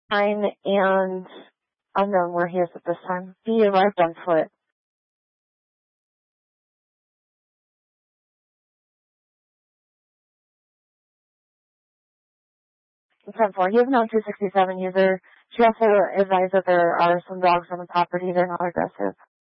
Time and unknown where he is at this time. He arrived on foot. 10-4. He is now 267 user. She also advised that there are some dogs on the property. They're not aggressive.